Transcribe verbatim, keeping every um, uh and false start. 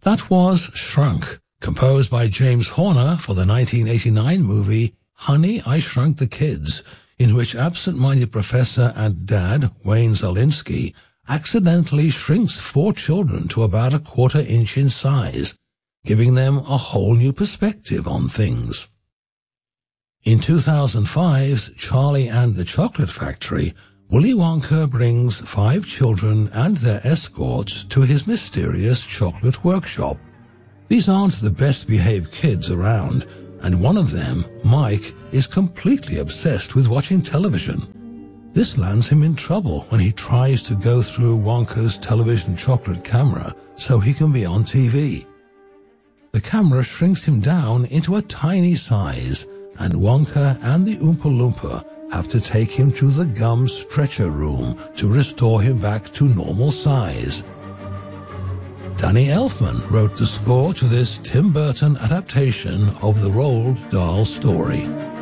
That was Shrunk, composed by James Horner for the nineteen eighty-nine movie Honey, I Shrunk the Kids, in which absent-minded professor and dad, Wayne Szalinski, accidentally shrinks four children to about a quarter inch in size, giving them a whole new perspective on things. In two thousand five's Charlie and the Chocolate Factory, Willy Wonka brings five children and their escorts to his mysterious chocolate workshop. These aren't the best-behaved kids around, and one of them, Mike, is completely obsessed with watching television. This lands him in trouble when he tries to go through Wonka's television chocolate camera so he can be on T V. The camera shrinks him down into a tiny size, and Wonka and the Oompa Loompa have to take him to the gum stretcher room to restore him back to normal size. Danny Elfman wrote the score to this Tim Burton adaptation of the Roald Dahl story.